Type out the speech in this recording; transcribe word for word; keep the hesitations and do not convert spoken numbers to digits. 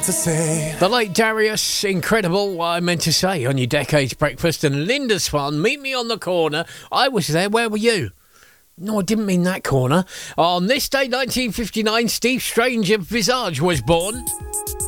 To say. The late Darius, incredible, what I meant to say on your Decades Breakfast. And Linda Swan, meet me on the corner. I was there, where were you? No, I didn't mean that corner. On this day, nineteen fifty-nine, Steve Strange of Visage was born.